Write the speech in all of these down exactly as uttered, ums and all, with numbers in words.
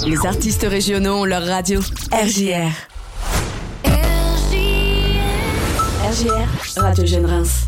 Les artistes régionaux ont leur radio. R J R. R J R, Radio Jeune Reims.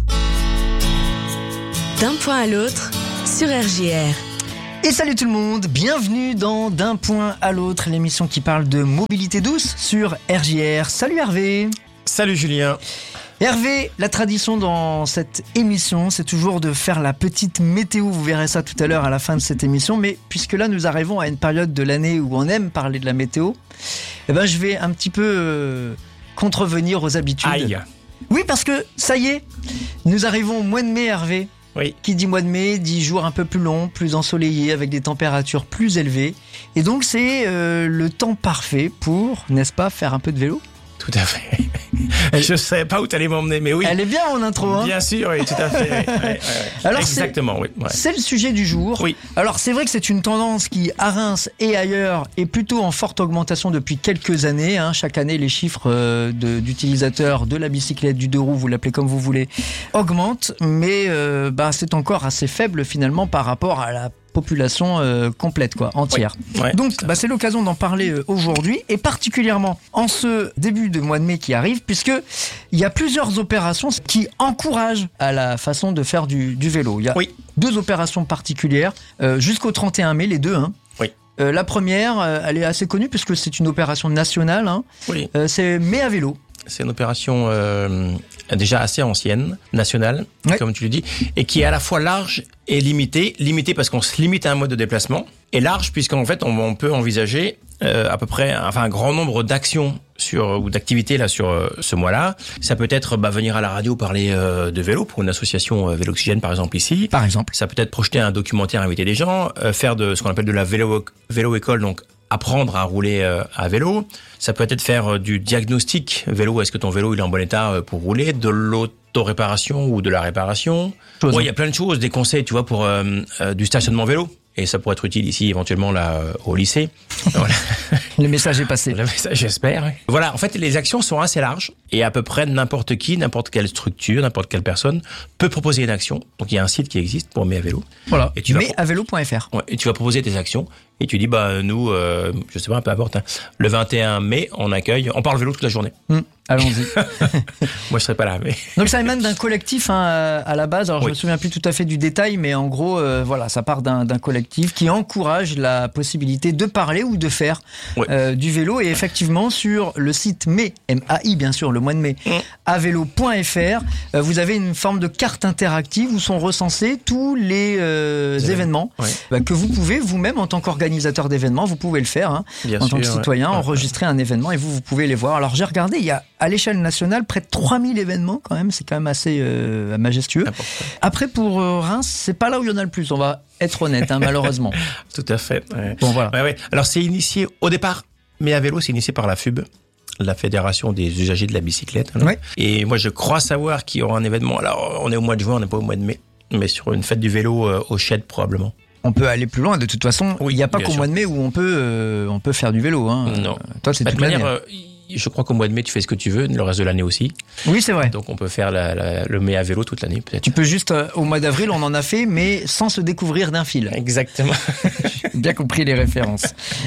D'un point à l'autre, sur R J R. Et salut tout le monde, bienvenue dans D'un point à l'autre, l'émission qui parle de mobilité douce sur R J R. Salut Hervé. Salut Julien. Hervé, la tradition dans cette émission, c'est toujours de faire la petite météo. Vous verrez ça tout à l'heure à la fin de cette émission. Mais puisque là, nous arrivons à une période de l'année où on aime parler de la météo, eh ben, je vais un petit peu euh, contrevenir aux habitudes. Aïe. Oui, parce que ça y est, nous arrivons au mois de mai, Hervé. Oui. Qui dit mois de mai, dit jours un peu plus longs, plus ensoleillés, avec des températures plus élevées. Et donc, c'est euh, le temps parfait pour, n'est-ce pas, faire un peu de vélo ? Tout à fait. Je ne savais pas où tu allais m'emmener, mais oui. Elle est bien en intro, hein ? Bien sûr, oui, tout à fait. Ouais, ouais, ouais. Alors exactement, c'est, oui. Ouais. C'est le sujet du jour. Oui. Alors, c'est vrai que c'est une tendance qui, à Reims et ailleurs, est plutôt en forte augmentation depuis quelques années. Hein. Chaque année, les chiffres euh, de, d'utilisateurs de la bicyclette, du deux roues, vous l'appelez comme vous voulez, augmentent. Mais euh, bah, c'est encore assez faible, finalement, par rapport à la population euh, complète, quoi, entière. Oui. Ouais, Donc, bah, c'est l'occasion d'en parler euh, aujourd'hui, et particulièrement en ce début de mois de mai qui arrive, puisque il y a plusieurs opérations qui encouragent à la façon de faire du, du vélo. Il y a oui. deux opérations particulières euh, jusqu'au trente et un mai, les deux. Hein. Oui. Euh, la première, euh, elle est assez connue puisque c'est une opération nationale. Hein. Oui. Euh, c'est Mai à vélo. C'est une opération euh, déjà assez ancienne, nationale, ouais. comme tu le dis, et qui est à la fois large et limitée. Limitée parce qu'on se limite à un mode de déplacement, et large puisqu'en fait on, on peut envisager euh, à peu près, enfin un grand nombre d'actions sur ou d'activités là sur euh, ce mois-là. Ça peut être bah, venir à la radio parler euh, de vélo pour une association euh, Vélo-Oxygène par exemple ici. Par exemple. Ça peut être projeter un documentaire, inviter des gens, euh, faire de ce qu'on appelle de la vélo vélo école, donc apprendre à rouler euh, à vélo. Ça peut être faire euh, du diagnostic vélo. Est-ce que ton vélo il est en bon état euh, pour rouler? De l'auto-réparation ou de la réparation. Il ouais, y a plein de choses, des conseils, tu vois, pour euh, euh, du stationnement vélo. Et ça pourrait être utile ici, éventuellement, là, euh, au lycée. Voilà. Le message est passé. Le message, j'espère. Oui. Voilà, en fait, les actions sont assez larges. Et à peu près n'importe qui, n'importe quelle structure, n'importe quelle personne peut proposer une action. Donc, il y a un site qui existe pour Mai à vélo. Voilà, et tu vas mai à vélo point f r. Ouais, et tu vas proposer tes actions. Et tu dis, bah, nous, euh, je sais pas, peu importe, hein, le vingt et un mai, on accueille, on parle vélo toute la journée. Mmh, allons-y. Moi, je serai pas là, mais. Donc, ça émane d'un collectif, hein, à la base. Alors, oui. Je me souviens plus tout à fait du détail, mais en gros, euh, voilà, ça part d'un, d'un collectif qui encourage la possibilité de parler ou de faire oui. euh, du vélo. Et effectivement, sur le site Mai, M A I, bien sûr, le mois de mai, mmh. à vélo point f r, euh, vous avez une forme de carte interactive où sont recensés tous les euh, événements oui. bah, que vous pouvez vous-même, en tant qu'organisateur, organisateur d'événements, vous pouvez le faire hein, en sûr, tant que citoyen, ouais. enregistrer un événement et vous, vous pouvez les voir. Alors j'ai regardé, il y a à l'échelle nationale près de trois mille événements quand même, c'est quand même assez euh, majestueux. Important. Après pour euh, Reims, c'est pas là où il y en a le plus, on va être honnête, hein, malheureusement. Tout à fait. Ouais. Bon voilà. Ouais, ouais. Alors c'est initié au départ, mais à vélo c'est initié par la F U B, la Fédération des usagers de la bicyclette. Hein. Ouais. Et moi je crois savoir qu'il y aura un événement, alors on est au mois de juin, on n'est pas au mois de mai, mais sur une fête du vélo euh, au Shed probablement. On peut aller plus loin. De toute façon, il oui, n'y a pas qu'au sûr. mois de mai où on peut, euh, on peut faire du vélo. Hein. Non. Toi, c'est de toute manière, l'année. Euh, je crois qu'au mois de mai, tu fais ce que tu veux, le reste de l'année aussi. Oui, c'est vrai. Donc, on peut faire la, la, le mai à vélo toute l'année, peut-être. Tu peux juste, euh, au mois d'avril, on en a fait, mais sans se découvrir d'un fil. Exactement. J'ai bien compris les références.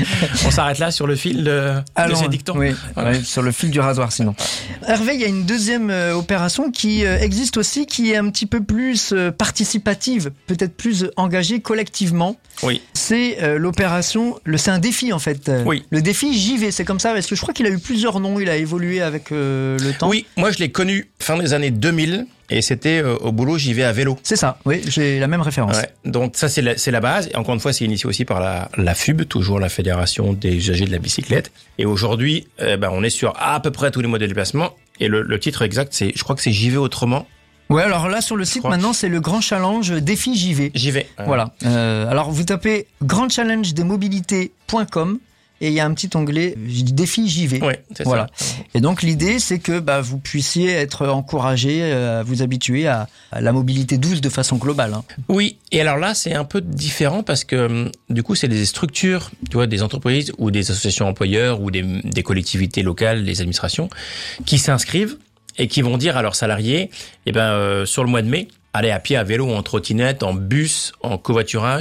On s'arrête là sur le fil de, Allons, de ces dictons. Oui, voilà. Ouais, sur le fil du rasoir, sinon. Hervé, il y a une deuxième euh, opération qui euh, existe aussi, qui est un petit peu plus euh, participative, peut-être plus engagée collectivement. Oui. C'est euh, l'opération, le, c'est un défi en fait. Oui. Le défi J'y vais, c'est comme ça, parce que je crois qu'il a eu plusieurs noms, il a évolué avec euh, le temps. Oui, moi je l'ai connu fin des années deux mille et c'était euh, au boulot J'y vais à vélo. C'est ça, oui, j'ai la même référence. Ouais, donc ça c'est la, c'est la base, et encore une fois c'est initié aussi par la, la F U B, toujours la Fédération des usagers de la bicyclette. Et aujourd'hui, euh, bah, on est sur à peu près tous les modes de déplacement, et le, le titre exact, c'est, je crois que c'est J'y vais autrement. Ouais, alors là sur le site maintenant c'est le Grand Challenge Défi J'y vais. J'y vais. Voilà. Euh, alors vous tapez grand challenge des mobilités point com et il y a un petit onglet Défi J'y vais. Ouais, c'est voilà. ça. Et donc l'idée c'est que bah, vous puissiez être encouragé à vous habituer à, à la mobilité douce de façon globale. Hein. Oui. Et alors là c'est un peu différent parce que du coup c'est des structures, tu vois, des entreprises ou des associations employeurs ou des, des collectivités locales, des administrations qui s'inscrivent et qui vont dire à leurs salariés, eh ben, euh, sur le mois de mai, allez à pied, à vélo, en trottinette, en bus, en covoiturage,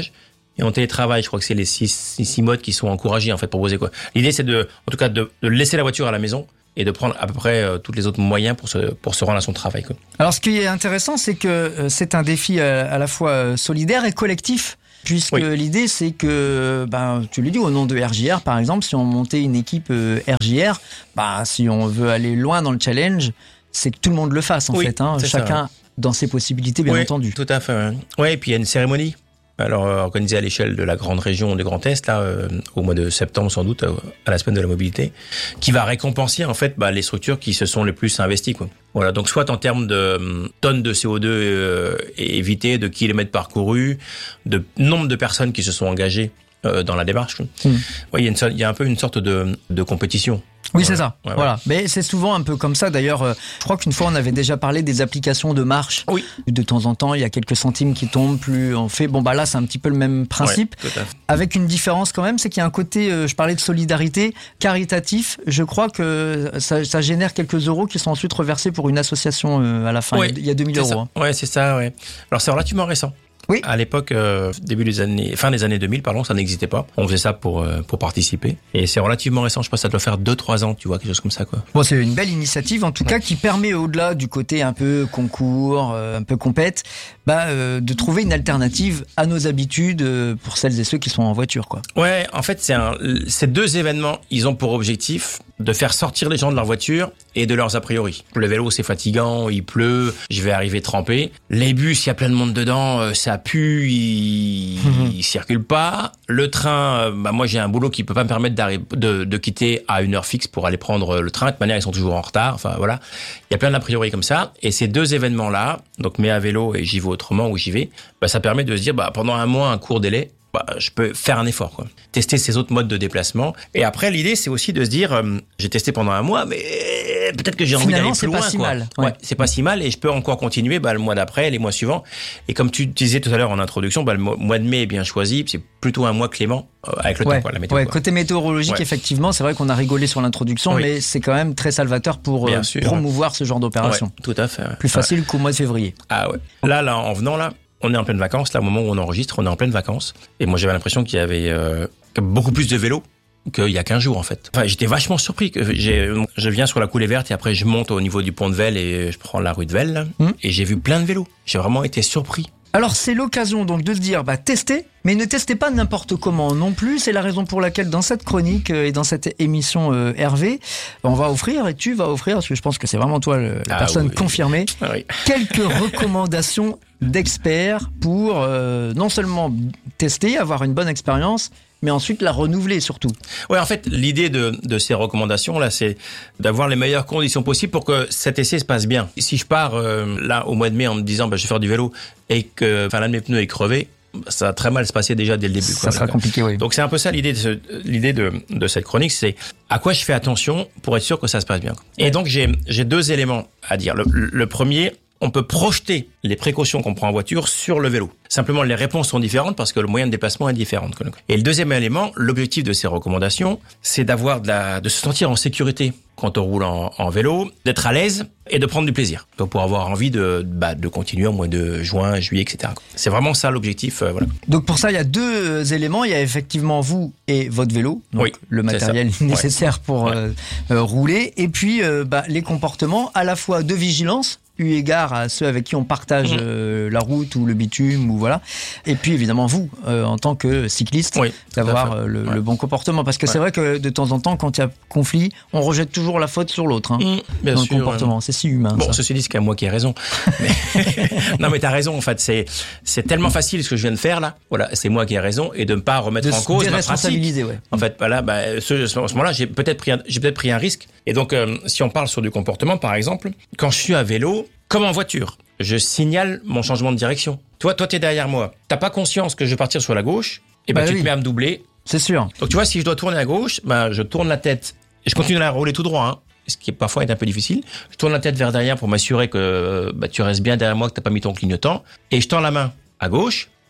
Et en télétravail, je crois que c'est les six, six, six modes qui sont encouragés en fait proposés quoi. L'idée c'est de, en tout cas, de, de laisser la voiture à la maison et de prendre à peu près euh, tous les autres moyens pour se pour se rendre à son travail quoi. Alors ce qui est intéressant, c'est que euh, c'est un défi à, à la fois euh, solidaire et collectif. Puisque oui. l'idée, c'est que, ben, tu l'as dit, au nom de R J R, par exemple, si on montait une équipe euh, R J R, ben, si on veut aller loin dans le challenge, c'est que tout le monde le fasse, en oui, fait. Hein, chacun ça, ouais. dans ses possibilités, bien oui, entendu. Tout à fait. Oui, ouais, et puis il y a une cérémonie. Alors, euh, organisée à l'échelle de la grande région de Grand Est, là, euh, au mois de septembre, sans doute, euh, à la semaine de la mobilité, qui va récompenser, en fait, bah, les structures qui se sont les plus investies, quoi. Voilà. Donc, soit en termes de euh, tonnes de C O deux euh, évitées, de kilomètres parcourus, de nombre de personnes qui se sont engagées euh, dans la démarche. Mmh. Ouais, il y a une, il y a un peu une sorte de, de compétition. Oui, voilà. c'est ça. Ouais, voilà. Ouais. Mais c'est souvent un peu comme ça. D'ailleurs, euh, je crois qu'une fois, on avait déjà parlé des applications de marche. Oui. De temps en temps, il y a quelques centimes qui tombent, plus on fait. Bon, bah là, c'est un petit peu le même principe. Ouais, tout à fait. Avec une différence quand même, c'est qu'il y a un côté, euh, je parlais de solidarité, caritatif. Je crois que ça, ça génère quelques euros qui sont ensuite reversés pour une association euh, à la fin. Ouais, il y a deux mille euros. Hein. Ouais, c'est ça, ouais. Alors, c'est relativement récent. Oui. À l'époque, euh, début des années, fin des années deux mille, pardon, ça n'existait pas. On faisait ça pour euh, pour participer. Et c'est relativement récent. Je pense que ça doit faire deux trois ans, tu vois, quelque chose comme ça, quoi. Bon, c'est une belle initiative, en tout cas, qui permet, au-delà du côté un peu concours, euh, un peu compète, bah, euh, de trouver une alternative à nos habitudes euh, pour celles et ceux qui sont en voiture, quoi. Ouais, en fait, c'est un, ces deux événements, ils ont pour objectif de faire sortir les gens de leur voiture et de leurs a priori. Le vélo, c'est fatigant, il pleut, je vais arriver trempé. Les bus, il y a plein de monde dedans, ça pue, il, mmh. il circule pas. Le train, bah moi j'ai un boulot qui peut pas me permettre d'arriver, de, de quitter à une heure fixe pour aller prendre le train. De toute manière, ils sont toujours en retard. Enfin voilà, il y a plein d'a priori comme ça. Et ces deux événements-là, donc mais à vélo et j'y vais autrement où j'y vais, bah ça permet de se dire, bah pendant un mois, un court délai, bah, je peux faire un effort, quoi. Tester ces autres modes de déplacement. Et après, l'idée, c'est aussi de se dire, euh, j'ai testé pendant un mois, mais peut-être que j'ai envie d'aller plus loin, c'est pas si quoi. mal. Ouais. Ouais. C'est pas si mal et je peux encore continuer, bah, le mois d'après, les mois suivants. Et comme tu disais tout à l'heure en introduction, bah, le mois de mai est bien choisi. C'est plutôt un mois clément, euh, avec le ouais. temps, quoi, la météo. Ouais, quoi. côté météorologique, ouais. effectivement, c'est vrai qu'on a rigolé sur l'introduction, oui. mais c'est quand même très salvateur pour euh, sûr, promouvoir ouais. ce genre d'opération. Ouais, tout à fait. Ouais. Plus facile ouais. qu'au mois de février. Ah ouais. Là, là, en venant là, on est en pleine vacances, là, au moment où on enregistre, on est en pleine vacances. Et moi, j'avais l'impression qu'il y avait euh, beaucoup plus de vélos qu'il y a quinze jours, en fait. Enfin, j'étais vachement surpris. Que j'ai, je viens sur la coulée verte et après, je monte au niveau du pont de Vesle et je prends la rue de Vesle. Là, mmh. Et j'ai vu plein de vélos. J'ai vraiment été surpris. Alors, c'est l'occasion donc de se dire, bah, testez, mais ne testez pas n'importe comment non plus. C'est la raison pour laquelle, dans cette chronique euh, et dans cette émission euh, Hervé, on va offrir, et tu vas offrir, parce que je pense que c'est vraiment toi le, la ah, personne oui. confirmée, ah, oui. quelques recommandations d'experts pour euh, non seulement tester, avoir une bonne expérience, mais ensuite la renouveler surtout. Ouais, en fait, l'idée de, de ces recommandations là, c'est d'avoir les meilleures conditions possibles pour que cet essai se passe bien. Si je pars euh, là au mois de mai en me disant bah, je vais faire du vélo et que enfin l'un de mes pneus est crevé, ça va très mal se passer déjà dès le début. Ça quoi, sera compliqué, oui. Donc c'est un peu ça l'idée de ce, l'idée de, de cette chronique, c'est à quoi je fais attention pour être sûr que ça se passe bien. Et ouais. donc j'ai j'ai deux éléments à dire. Le, le premier, on peut projeter les précautions qu'on prend en voiture sur le vélo. Simplement, les réponses sont différentes parce que le moyen de déplacement est différent. Et le deuxième élément, l'objectif de ces recommandations, c'est d'avoir de, la, de se sentir en sécurité quand on roule en, en vélo, d'être à l'aise et de prendre du plaisir. Donc pour avoir envie de, bah, de continuer au mois de juin, juillet, et cetera. C'est vraiment ça l'objectif. Euh, voilà. Donc pour ça, il y a deux éléments. Il y a effectivement vous et votre vélo, donc oui, le matériel nécessaire ouais. pour ouais. Euh, euh, rouler. Et puis euh, bah, les comportements à la fois de vigilance, eu égard à ceux avec qui on partage mmh. euh, la route ou le bitume ou voilà, et puis évidemment vous euh, en tant que cycliste oui, d'avoir euh, le, ouais. le bon comportement parce que ouais. c'est vrai que de temps en temps quand il y a conflit on rejette toujours la faute sur l'autre hein, mmh, bien dans sûr, le comportement ouais. c'est si humain bon ça. Ceci dit c'est qu'à moi qui ai raison mais... non mais t'as raison en fait c'est, c'est tellement facile ce que je viens de faire là voilà c'est moi qui ai raison et de ne pas remettre de en cause ma pratique ouais. en fait voilà bah, ce, ce moment-là j'ai peut-être pris un, j'ai peut-être pris un risque et donc euh, si on parle sur du comportement par exemple quand je suis à vélo comme en voiture, je signale mon changement de direction. Toi, toi, t'es derrière moi. T'as pas conscience que je vais partir sur la gauche, et ben bah, tu oui. te mets à me doubler. C'est sûr. Donc tu vois, si je dois tourner à gauche, bah, je tourne la tête et je continue à rouler tout droit, hein, ce qui parfois est un peu difficile. Je tourne la tête vers derrière pour m'assurer que bah, tu restes bien derrière moi, que t'as pas mis ton clignotant, et je tends la main à gauche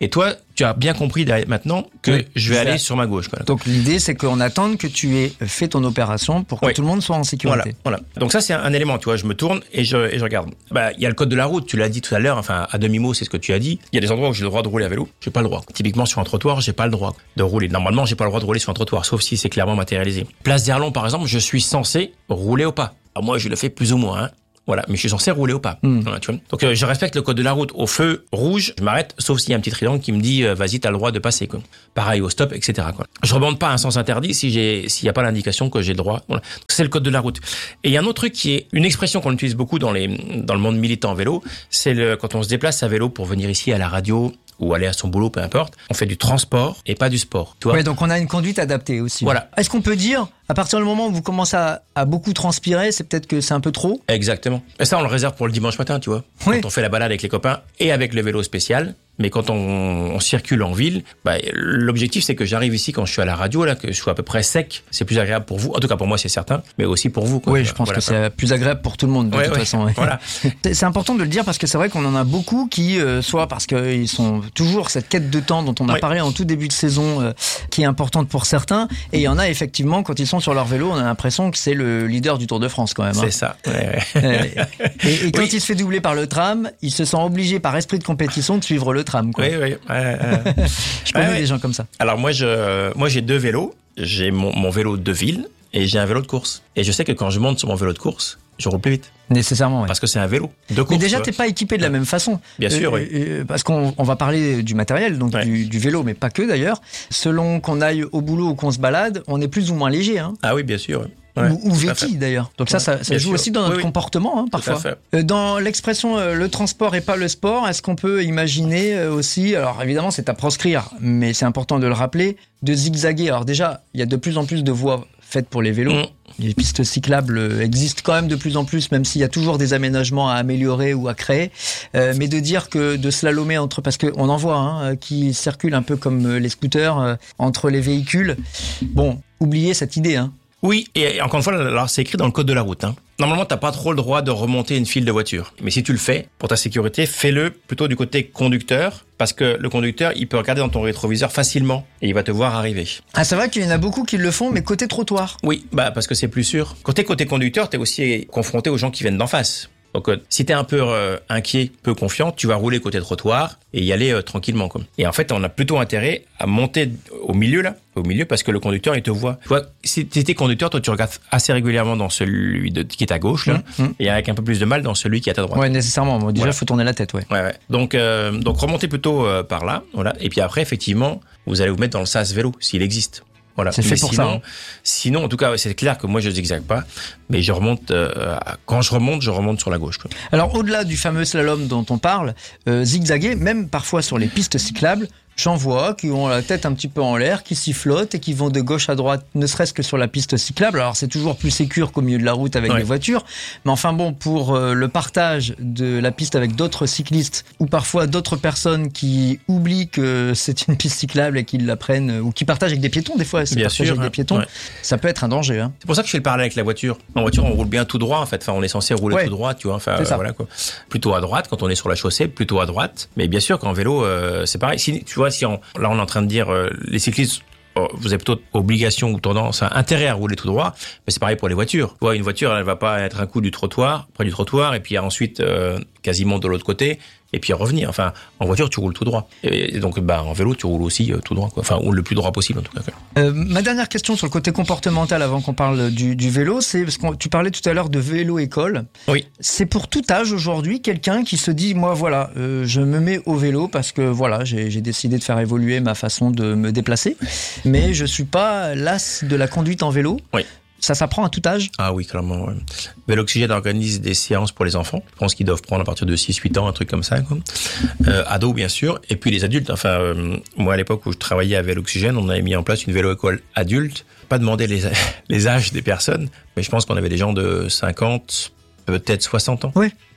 Et toi, tu as bien compris maintenant que oui, je vais aller sur ma gauche. Quoi. Donc l'idée, c'est qu'on attende que tu aies fait ton opération pour que oui. tout le monde soit en sécurité. Voilà, voilà. Donc ça, c'est un, un élément. Tu vois, je me tourne et je, et je regarde. Bah, il y a le code de la route. Tu l'as dit tout à l'heure. Enfin, à demi-mot, c'est ce que tu as dit. Il y a des endroits où j'ai le droit de rouler à vélo. J'ai pas le droit. Typiquement sur un trottoir, j'ai pas le droit de rouler. Normalement, j'ai pas le droit de rouler sur un trottoir, sauf si c'est clairement matérialisé. Place d'Erlon, par exemple, je suis censé rouler au pas. Alors moi, je le fais plus ou moins. Hein. Voilà, mais je suis censé rouler au pas. Mmh. Voilà, tu vois. Donc euh, je respecte le code de la route. Au feu rouge, je m'arrête, sauf s'il y a un petit triangle qui me dit euh, vas-y, t'as le droit de passer. Quoi. Pareil au stop, et cetera. Quoi. Je rebande pas à un sens interdit si j'ai s'il y a pas l'indication que j'ai le droit. Voilà. C'est le code de la route. Et il y a un autre truc qui est une expression qu'on utilise beaucoup dans les dans le monde militant vélo, c'est le quand on se déplace à vélo pour venir ici à la radio ou aller à son boulot, peu importe. On fait du transport et pas du sport. Tu vois. Ouais, donc on a une conduite adaptée aussi. Voilà. Est-ce qu'on peut dire, à partir du moment où vous commencez à, à beaucoup transpirer, c'est peut-être que c'est un peu trop ? Exactement. Et ça, on le réserve pour le dimanche matin, tu vois. Oui. Quand on fait la balade avec les copains et avec le vélo spécial. Mais quand on, on circule en ville, bah, l'objectif, c'est que j'arrive ici quand je suis à la radio, là, que je sois à peu près sec. C'est plus agréable pour vous. En tout cas, pour moi, c'est certain. Mais aussi pour vous. Quoi. Oui, je pense voilà, que c'est plus agréable pour tout le monde, de ouais, toute ouais. façon. Ouais. Voilà. C'est important de le dire parce que c'est vrai qu'on en a beaucoup qui, euh, soit parce qu'ils sont toujours cette quête de temps dont on a ouais. parlé en tout début de saison, euh, qui est importante pour certains. Et il y en a effectivement, quand ils sont sur leur vélo, on a l'impression que c'est le leader du Tour de France quand même. C'est hein. ça. Ouais, ouais. Et, et quand oui. il se fait doubler par le tram, il se sent obligé par esprit de compétition de suivre le tram. Quoi. Oui, oui. Ouais, euh... je connais ouais, des ouais. gens comme ça. Alors moi, je, moi j'ai deux vélos. J'ai mon, mon vélo de ville et j'ai un vélo de course. Et je sais que quand je monte sur mon vélo de course, je roule plus vite. Nécessairement, oui. Parce que c'est un vélo de course. Mais déjà, t'es pas équipé de la même façon. Bien sûr, euh, oui. Euh, parce qu'on on va parler du matériel, donc ouais. du, du vélo, mais pas que d'ailleurs. Selon qu'on aille au boulot ou qu'on se balade, on est plus ou moins léger. Hein. Ah oui, bien sûr. Ouais, ou, ou vêtis d'ailleurs. Donc ça, ça, ça joue sûr. aussi dans notre oui, oui. comportement hein, parfois. Dans l'expression euh, le transport et pas le sport, est-ce qu'on peut imaginer euh, aussi, alors évidemment c'est à proscrire, mais c'est important de le rappeler, de zigzaguer. Alors déjà, il y a de plus en plus de voies faites pour les vélos. Mmh. Les pistes cyclables existent quand même de plus en plus, même s'il y a toujours des aménagements à améliorer ou à créer. Euh, mais de dire que de slalomer entre, parce qu'on en voit hein, qui circulent un peu comme les scooters euh, entre les véhicules. Bon, oubliez cette idée. Hein. Oui, et encore une fois, alors c'est écrit dans le code de la route. Hein. Normalement, t'as pas trop le droit de remonter une file de voitures. Mais si tu le fais, pour ta sécurité, fais-le plutôt du côté conducteur, parce que le conducteur, il peut regarder dans ton rétroviseur facilement et il va te voir arriver. Ah, c'est vrai qu'il y en a beaucoup qui le font, mais côté trottoir. Oui, bah parce que c'est plus sûr. Quand t'es côté conducteur, t'es aussi confronté aux gens qui viennent d'en face. Donc, euh, si t'es un peu euh, inquiet, peu confiant, tu vas rouler côté trottoir et y aller euh, tranquillement, quoi. Et en fait, on a plutôt intérêt à monter au milieu, là, au milieu, parce que le conducteur, il te voit. Tu vois, si t'es conducteur, toi, tu regardes assez régulièrement dans celui de, qui est à gauche, là, mmh, mmh. et avec un peu plus de mal dans celui qui est à ta droite. Ouais, nécessairement. Bon, déjà, il ouais. faut tourner la tête, ouais. Ouais, ouais. Donc, euh, donc remontez plutôt euh, par là, voilà. Et puis après, effectivement, vous allez vous mettre dans le sas vélo, s'il existe. Voilà. C'est fait pour sinon, ça. Hein. Sinon, en tout cas, c'est clair que moi, je zigzague pas, mais je remonte. Euh, quand je remonte, je remonte sur la gauche. Quoi. Alors, au-delà du fameux slalom dont on parle, euh, zigzaguer, même parfois sur les pistes cyclables, j'en vois qui ont la tête un petit peu en l'air, qui sifflotent et qui vont de gauche à droite, ne serait-ce que sur la piste cyclable. Alors, c'est toujours plus sécure qu'au milieu de la route avec ouais. les voitures. Mais enfin bon, pour euh, le partage de la piste avec d'autres cyclistes ou parfois d'autres personnes qui oublient que c'est une piste cyclable et qui la prennent, ou qui partagent avec des piétons, des fois, c'est bien partagé sûr, avec hein. des piétons, ouais. ça peut être un danger. Hein. C'est pour ça que je fais le parallèle avec la voiture. En voiture, on roule bien tout droit, en fait. Enfin, on est censé rouler ouais. tout droit, tu vois. Enfin, euh, voilà, quoi. Plutôt à droite, quand on est sur la chaussée, plutôt à droite. Mais bien sûr qu'en vélo, euh, c'est pareil. Si, tu vois, si on, là, on est en train de dire, euh, les cyclistes, oh, vous avez plutôt obligation ou tendance, intérêt à rouler tout droit, mais c'est pareil pour les voitures. Tu vois, une voiture, elle va pas être un coup du trottoir, près du trottoir, et puis ensuite, euh, quasiment de l'autre côté, et puis revenir. Enfin, en voiture, tu roules tout droit. Et donc, bah, en vélo, tu roules aussi euh, tout droit, quoi. Enfin, ou le plus droit possible, en tout cas. Euh, ma dernière question sur le côté comportemental, avant qu'on parle du, du vélo, c'est parce que tu parlais tout à l'heure de vélo-école. Oui. C'est pour tout âge aujourd'hui, quelqu'un qui se dit, moi, voilà, euh, je me mets au vélo parce que, voilà, j'ai, j'ai décidé de faire évoluer ma façon de me déplacer, mais je suis pas las de la conduite en vélo. Oui. Ça s'apprend à tout âge ? Ah oui, clairement. Ouais. Véloxygène organise des séances pour les enfants. Je pense qu'ils doivent prendre à partir de six huit ans, un truc comme ça. Quoi. Euh, ados, bien sûr. Et puis les adultes. Enfin, euh, moi, à l'époque où je travaillais à Véloxygène, on avait mis en place une vélo-école adulte. Pas demander les, les âges des personnes, mais je pense qu'on avait des gens de cinquante, peut-être soixante ans. Oui.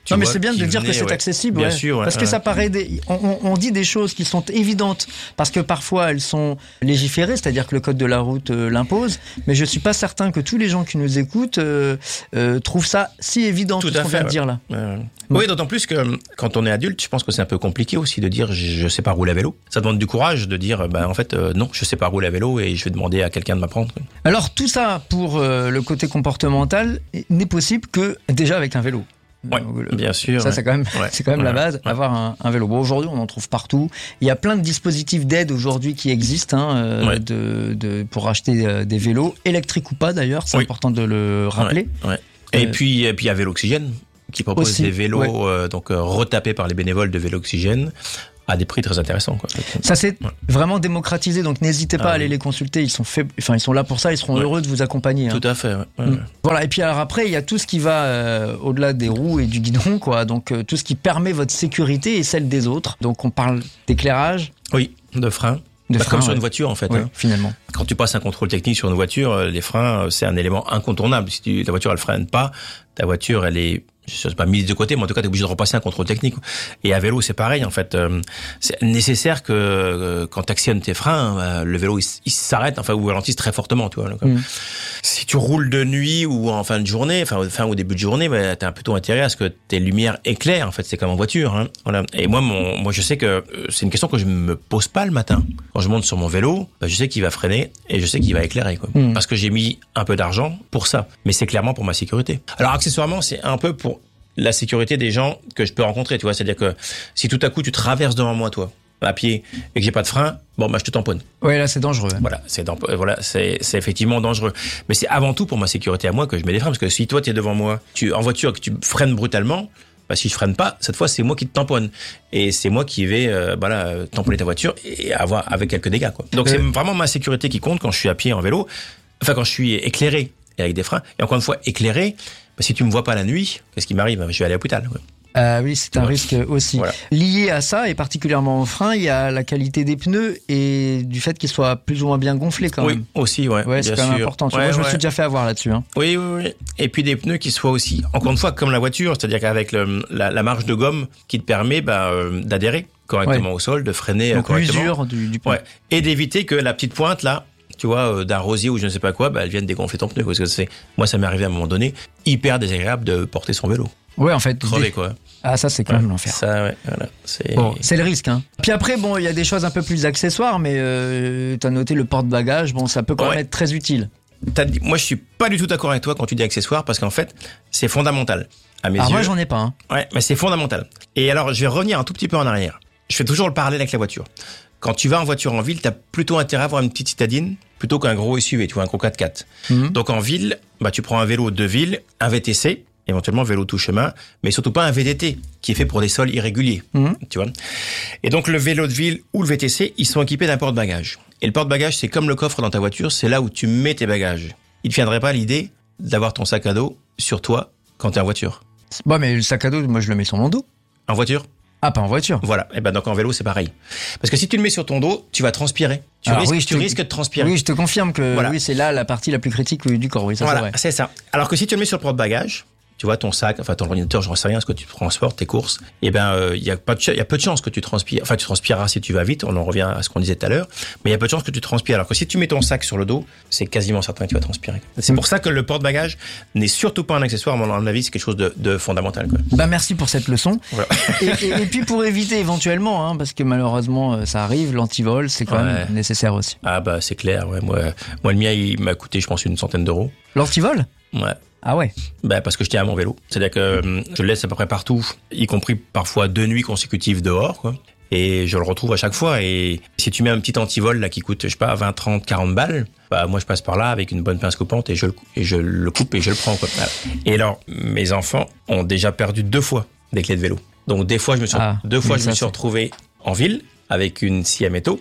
Tu non, mais vois, c'est bien de qui dire venait, que c'est ouais. accessible. Bien ouais. sûr. Ouais, parce que ouais. ça paraît. Des... On, on dit des choses qui sont évidentes parce que parfois elles sont légiférées, c'est-à-dire que le code de la route euh, l'impose. Mais je suis pas certain que tous les gens qui nous écoutent euh, euh, trouvent ça si évident Tout tout ce à qu'on fait, vient de ouais. dire là. Euh, oui, d'autant plus que quand on est adulte, je pense que c'est un peu compliqué aussi de dire je, je sais pas rouler à vélo. Ça demande du courage de dire bah en fait euh, non, je sais pas rouler à vélo et je vais demander à quelqu'un de m'apprendre. Alors tout ça pour euh, le côté comportemental n'est possible que déjà avec un vélo. Ouais, Donc, bien sûr. Ça, ouais. c'est quand même, Ouais. c'est quand même Ouais. la base, Ouais. avoir un, un vélo. Bon, aujourd'hui, on en trouve partout. Il y a plein de dispositifs d'aide aujourd'hui qui existent hein, euh, Ouais. de, de, pour acheter euh, des vélos, électriques ou pas d'ailleurs, c'est Oui. important de le rappeler. Ouais. Ouais. Et Euh, puis, et puis il y a Vélo Oxygène qui propose aussi, des vélos ouais. euh, donc euh, retapés par les bénévoles de Vélo Oxygène à des prix très intéressants. Quoi. Ça s'est Ouais. vraiment démocratisé, donc n'hésitez pas Ah à aller oui. les consulter. Ils sont faits, enfin ils sont là pour ça, ils seront Ouais. heureux de vous accompagner. hein. Tout à fait. Ouais. Ouais. Mm. Voilà. Et puis alors après, il y a tout ce qui va euh, au-delà des roues et du guidon, quoi. Donc euh, tout ce qui permet votre sécurité et celle des autres. Donc on parle d'éclairage, Oui, de frein. de Bah, frein, comme sur ouais. une voiture en fait. Ouais, hein. finalement. Quand tu passes un contrôle technique sur une voiture, euh, les freins, euh, c'est un élément incontournable. Si tu, ta voiture elle freine pas, ta voiture elle est, je sais pas, mise de côté, mais en tout cas t'es obligé de repasser un contrôle technique. Et à vélo c'est pareil en fait. Euh, c'est nécessaire que euh, quand tu actionnes tes freins, euh, le vélo il, s- il s'arrête, enfin ou ralentisse très fortement, tu vois. Donc, Mm. Si tu roules de nuit ou en fin de journée, enfin au- fin au début de journée, bah, t'as plutôt intérêt à ce que tes lumières éclairent. En fait, c'est comme en voiture. Hein. Voilà. Et moi, mon, moi, je sais que euh, c'est une question que je me pose pas le matin. Quand je monte sur mon vélo, bah, je sais qu'il va freiner et je sais qu'il va éclairer, quoi. Mm. Parce que j'ai mis un peu d'argent pour ça. Mais c'est clairement pour ma sécurité. Alors accessoirement, c'est un peu pour la sécurité des gens que je peux rencontrer. Tu vois, c'est-à-dire que si tout à coup tu traverses devant moi, toi, à pied, et que j'ai pas de frein, bon, bah je te tamponne. Ouais, là c'est dangereux. Voilà, c'est dans- voilà, c'est c'est effectivement dangereux. Mais c'est avant tout pour ma sécurité à moi que je mets des freins, parce que si toi tu es devant moi, tu en voiture, que tu freines brutalement, bah si je freine pas, cette fois c'est moi qui te tamponne et c'est moi qui vais euh, voilà euh, tamponner ta voiture et avoir avec quelques dégâts quoi. Donc Euh. c'est vraiment ma sécurité qui compte quand je suis à pied en vélo, enfin quand je suis éclairé et avec des freins. Et encore une fois éclairé, bah, si tu me vois pas la nuit, qu'est-ce qui m'arrive? Je vais aller à l'hôpital. quoi. Euh, oui, c'est un Ouais. risque aussi. Voilà. Lié à ça, et particulièrement au frein, il y a la qualité des pneus et du fait qu'ils soient plus ou moins bien gonflés quand Oui, même. aussi, ouais. Ouais, c'est bien quand même sûr. important. Tu Ouais, vois, je me ouais. suis déjà fait avoir là-dessus. Hein. Oui, oui, oui. Et puis des pneus qui soient aussi, encore une fois, comme la voiture, c'est-à-dire qu'avec le, la, la marge de gomme qui te permet bah, euh, d'adhérer correctement Ouais. au sol, de freiner euh, Donc correctement. l'usure du, du pneu. Ouais. Et d'éviter que la petite pointe là, tu vois, euh, d'un rosier ou je ne sais pas quoi, bah, elle vienne dégonfler ton pneu. Parce que c'est, moi, ça m'est arrivé à un moment donné, hyper désagréable de porter son vélo. Ouais, en fait. Crevé, quoi. Ah, ça, c'est quand même l'enfer. Ça, ouais, voilà. C'est... Bon, c'est le risque. Hein. Puis après, bon, il y a des choses un peu plus accessoires, mais euh, tu as noté le porte-bagages. Bon, ça peut quand Ouais. même être très utile. T'as dit- moi, je suis pas du tout d'accord avec toi quand tu dis accessoire, parce qu'en fait, c'est fondamental. À mes Alors yeux. moi, j'en ai pas. Hein. Ouais, mais c'est fondamental. Et alors, je vais revenir un tout petit peu en arrière. Je fais toujours le parallèle avec la voiture. Quand tu vas en voiture en ville, t'as plutôt intérêt à avoir une petite citadine plutôt qu'un gros S U V, tu vois, un gros quatre-quatre. Mhm. Donc en ville, bah tu prends un vélo de ville, un V T C, éventuellement vélo tout chemin, mais surtout pas un V D T qui est fait pour des sols irréguliers, Mhm. tu vois. Et donc le vélo de ville ou le V T C, ils sont équipés d'un porte-bagages. Et le porte-bagages, c'est comme le coffre dans ta voiture, c'est là où tu mets tes bagages. Il te viendrait pas l'idée d'avoir ton sac à dos sur toi quand t'es en voiture. Bon, mais le sac à dos, moi, je le mets sur mon dos. En voiture? Ah, pas en voiture. Voilà. Et ben donc en vélo c'est pareil. Parce que si tu le mets sur ton dos, tu vas transpirer. Tu, Alors risques, oui, je tu te- risques de transpirer. Oui, je te confirme que Voilà. oui, c'est là la partie la plus critique du corps. Oui, ça Voilà, c'est vrai. c'est ça. Alors que si tu le mets sur le porte-bagages, tu vois ton sac, enfin ton ordinateur, je ne sais rien, ce que tu transportes, tes courses, et ben il y a pas de ch- il y a peu de chances que tu transpires. Enfin, tu transpireras si tu vas vite. On en revient à ce qu'on disait tout à l'heure. Mais il y a peu de chances que tu transpires. Alors que si tu mets ton sac sur le dos, c'est quasiment certain que tu vas transpirer. C'est Mm. pour ça que le porte-bagages n'est surtout pas un accessoire. À mon avis, c'est quelque chose de, de fondamental. Quoi. Bah merci pour cette leçon. Voilà. et, et- et puis pour éviter éventuellement, hein, parce que malheureusement euh, ça arrive, l'antivol c'est quand Ouais. même nécessaire aussi. Ah bah c'est clair. Ouais, moi, moi le mien il m'a coûté, je pense, une centaine d'euros. L'antivol? Ouais. Ah ouais. Bah parce que je tiens à mon vélo. C'est-à-dire que hum, je le laisse à peu près partout, y compris parfois deux nuits consécutives dehors, quoi. Et je le retrouve à chaque fois. Et si tu mets un petit antivol là qui coûte, je sais pas, vingt, trente, quarante balles, bah moi je passe par là avec une bonne pince coupante et je le, cou- et je le coupe et je le prends, quoi. Voilà. Et alors, mes enfants ont déjà perdu deux fois des clés de vélo. Donc des fois, je me suis, Ah, deux fois, oui, je me ça, suis c'est- retrouvé en ville avec une scie à métaux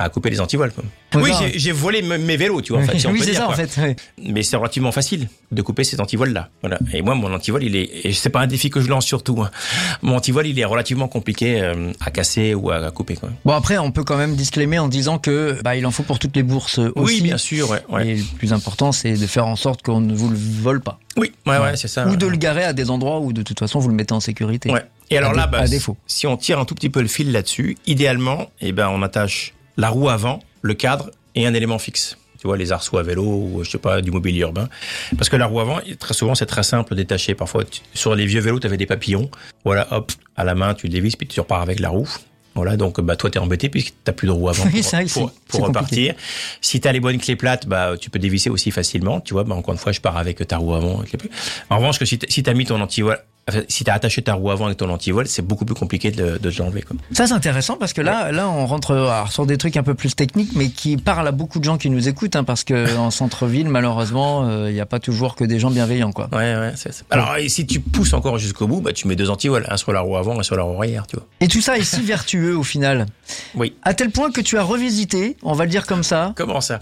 à couper les antivols. Quoi. Ouais, oui, ça, j'ai, j'ai volé m- mes vélos, tu vois. En fait, si on oui, peut c'est dire, ça, quoi. en fait. Ouais. Mais c'est relativement facile de couper ces antivols-là. Voilà. Et moi, mon antivol, il est, et c'est pas un défi que je lance surtout. Hein. Mon antivol, il est relativement compliqué euh, à casser ou à, à couper. Quoi. Bon, après, on peut quand même disclaimer en disant que bah, il en faut pour toutes les bourses aussi. Oui, bien sûr. Ouais, ouais. Et le plus important, c'est de faire en sorte qu'on ne vous le vole pas. Oui, ouais, ouais, c'est ça. Ou ouais. de le garer à des endroits où de toute façon vous le mettez en sécurité. Ouais. Et alors à là, dé- bah, à défaut. si on tire un tout petit peu le fil là-dessus, idéalement, eh ben, on attache la roue avant, le cadre et un élément fixe. Tu vois, les arceaux à vélo ou, je sais pas, du mobilier urbain. Parce que la roue avant, très souvent, c'est très simple de détacher. Parfois, tu, sur les vieux vélos, tu avais des papillons. Voilà, hop, à la main, tu le dévisses, puis tu repars avec la roue. Voilà, donc, bah, toi, t'es embêté puisque t'as plus de roue avant Oui, pour, c'est vrai que pour, c'est- pour c'est repartir. Si t'as les bonnes clés plates, bah, tu peux dévisser aussi facilement. Tu vois, bah, encore une fois, je pars avec ta roue avant. Avec les... En revanche, que si t'as, si t'as mis ton antivol, enfin, si t'as attaché ta roue avant avec ton antivol, c'est beaucoup plus compliqué de, de te l'enlever, quoi. Ça, c'est intéressant parce que là, là, on rentre alors, sur des trucs un peu plus techniques, mais qui parlent à beaucoup de gens qui nous écoutent, hein, parce que en centre-ville, malheureusement, il n'y a pas toujours que des gens bienveillants, quoi. Ouais, ouais, c'est, c'est... Alors, et si tu pousses encore jusqu'au bout, bah, tu mets deux antivols, un sur la roue avant, un sur la roue arrière, tu vois. Et tout ça est si vertueux au final. Oui. À tel point que tu as revisité, on va le dire comme ça, Comment ça?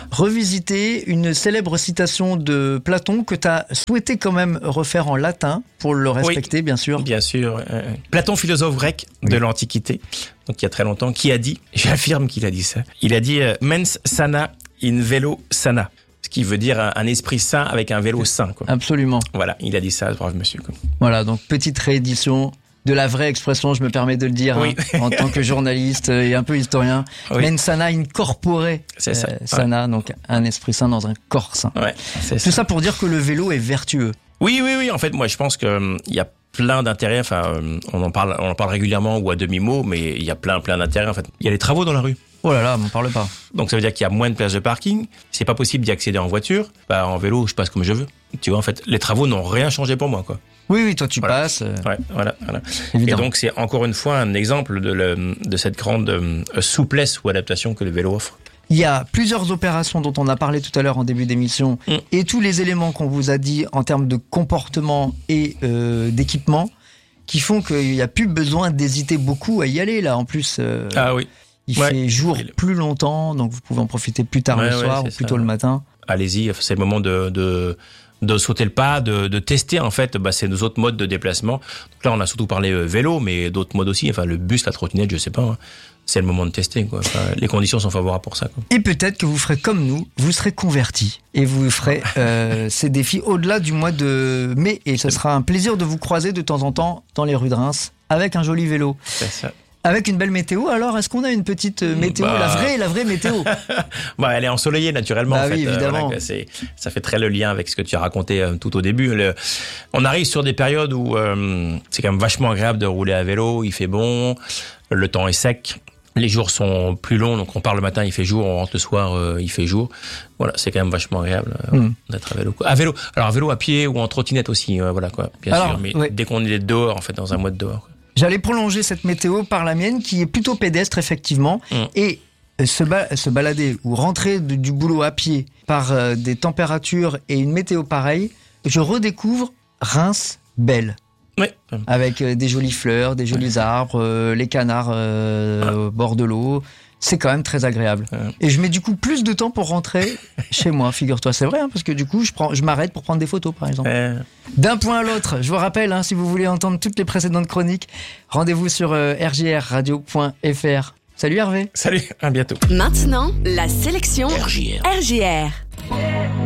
revisité une célèbre citation de Platon que tu as souhaité quand même refaire en latin pour le respecter, oui. bien sûr. Bien sûr. Euh, Platon, philosophe grec de oui. l'Antiquité, donc il y a très longtemps, qui a dit, j'affirme qu'il a dit ça, il a dit euh, « mens sana in velo sana ». Ce qui veut dire un, un esprit sain avec un vélo sain. Quoi. Absolument. Voilà, il a dit ça, brave monsieur. Quoi. Voilà, donc petite réédition de la vraie expression, je me permets de le dire, oui. hein, en tant que journaliste et un peu historien. Oui. Mens sana in corpore c'est ça. Euh, sana, ouais. donc un esprit sain dans un corps sain. Ouais, c'est Tout ça. ça pour dire que le vélo est vertueux. Oui, oui, oui. En fait, moi, je pense qu'il euh, y a plein d'intérêts. Enfin, euh, on en parle, on en parle régulièrement ou à demi-mot, mais il y a plein, plein d'intérêts. En fait, il y a les travaux dans la rue. Oh là là, m'en parle pas. Donc ça veut dire qu'il y a moins de places de parking. C'est pas possible d'y accéder en voiture. Bah, en vélo, je passe comme je veux. Tu vois, en fait, les travaux n'ont rien changé pour moi, quoi. Oui, oui, toi tu voilà. passes. Euh... Ouais, voilà, voilà. Évidemment. Et donc c'est encore une fois un exemple de, le, de cette grande euh, souplesse ou adaptation que le vélo offre. Il y a plusieurs opérations dont on a parlé tout à l'heure en début d'émission mm. et tous les éléments qu'on vous a dit en termes de comportement et euh, d'équipement qui font qu'il n'y a plus besoin d'hésiter beaucoup à y aller là. En plus, euh, ah oui. il ouais. fait jour plus longtemps, donc vous pouvez en profiter plus tard ouais, le soir ouais, ou plutôt ça. le matin. Allez-y, c'est le moment de... de... de sauter le pas, de, de tester en fait bah, ces autres modes de déplacement. Donc là, on a surtout parlé euh, vélo, mais d'autres modes aussi. Enfin, le bus, la trottinette, je sais pas. Hein. C'est le moment de tester. Quoi. Enfin, les conditions sont favorables pour ça. Quoi. Et peut-être que vous ferez comme nous, vous serez convertis et vous ferez euh, ces défis au-delà du mois de mai. Et ce sera un plaisir de vous croiser de temps en temps dans les rues de Reims avec un joli vélo. C'est ça. Avec une belle météo, alors est-ce qu'on a une petite météo, bah... la vraie, la vraie météo? Bah, elle est ensoleillée naturellement. Bah en fait. oui, évidemment. Euh, voilà, c'est, ça fait très le lien avec ce que tu as raconté euh, tout au début. Le, on arrive sur des périodes où euh, c'est quand même vachement agréable de rouler à vélo. Il fait bon, le temps est sec, les jours sont plus longs. Donc on part le matin, il fait jour, on rentre le soir, euh, il fait jour. Voilà, c'est quand même vachement agréable euh, mm. d'être à vélo. Quoi. À vélo, alors à vélo, à pied ou en trottinette aussi. Euh, voilà quoi, bien alors, sûr. Mais ouais. dès qu'on est dehors, en fait, dans un mois de dehors. Quoi. J'allais prolonger cette météo par la mienne qui est plutôt pédestre effectivement mmh. et se, ba- se balader ou rentrer de, du boulot à pied par euh, des températures et une météo pareille, je redécouvre Reims belle. Oui. Avec euh, des jolies fleurs, des jolis ouais. arbres, euh, les canards euh, ouais. au bord de l'eau. C'est quand même très agréable. Ouais. Et je mets du coup plus de temps pour rentrer chez moi, figure-toi. C'est vrai, hein, parce que du coup, je, prends, je m'arrête pour prendre des photos, par exemple. Ouais. D'un point à l'autre, je vous rappelle, hein, si vous voulez entendre toutes les précédentes chroniques, rendez-vous sur euh, r j r radio point f r. Salut Hervé. Salut, à bientôt. Maintenant, la sélection R J R. R J R.